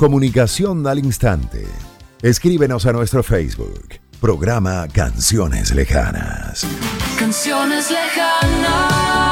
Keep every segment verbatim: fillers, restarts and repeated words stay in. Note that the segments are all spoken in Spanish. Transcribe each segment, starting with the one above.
Comunicación al instante. Escríbenos a nuestro Facebook, programa Canciones Lejanas. Canciones lejanas.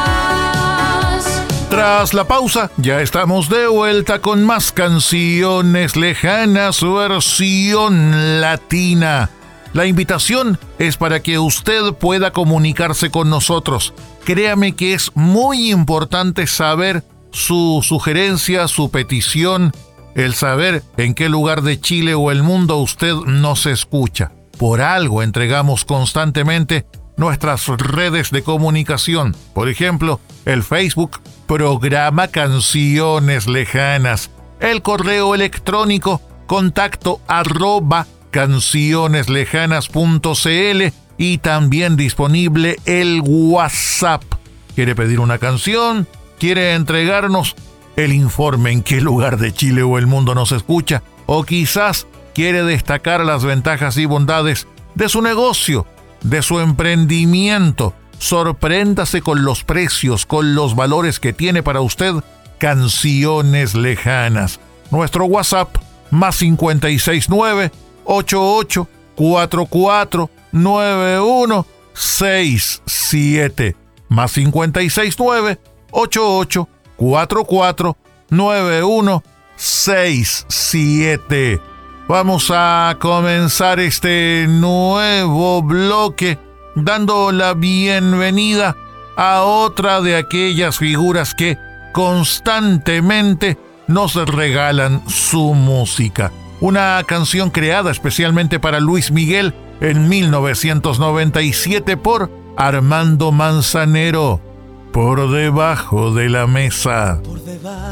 Tras la pausa, ya estamos de vuelta con más Canciones Lejanas versión latina. La invitación es para que usted pueda comunicarse con nosotros. Créame que es muy importante saber su sugerencia, su petición, el saber en qué lugar de Chile o el mundo usted nos escucha. Por algo entregamos constantemente nuestras redes de comunicación. Por ejemplo, el Facebook, programa Canciones Lejanas. El correo electrónico, contacto arroba cancioneslejanas.cl y también disponible el WhatsApp. ¿Quiere pedir una canción? ¿Quiere entregarnos el informe en qué lugar de Chile o el mundo nos escucha? ¿O quizás quiere destacar las ventajas y bondades de su negocio, de su emprendimiento? Sorpréndase con los precios, con los valores que tiene para usted Canciones Lejanas. Nuestro WhatsApp, más cinco seis nueve, ocho ocho cuatro cuatro nueve uno seis siete. Más cinco seis nueve, ocho ocho cuatro cuatro nueve uno seis siete. Vamos a comenzar este nuevo bloque dando la bienvenida a otra de aquellas figuras que constantemente nos regalan su música. Una canción creada especialmente para Luis Miguel en mil novecientos noventa y siete por Armando Manzanero, Por debajo de la mesa. Por debajo